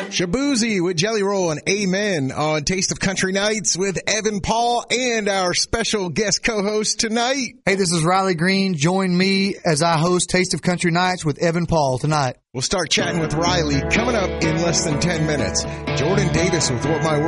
Shabuzi with Jelly Roll and Amen on Taste of Country Nights with Evan Paul and our special guest co-host tonight. Hey, this is Riley Green. Join me as I host Taste of Country Nights with Evan Paul tonight. We'll start chatting with Riley coming up in less than 10 minutes. Jordan Davis with What My World